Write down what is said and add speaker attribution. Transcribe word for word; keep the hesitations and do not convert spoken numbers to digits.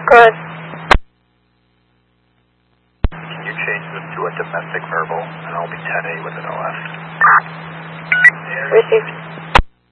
Speaker 1: Good.
Speaker 2: Can you change this to a domestic verbal, and I'll be ten A with an O F?
Speaker 1: Received.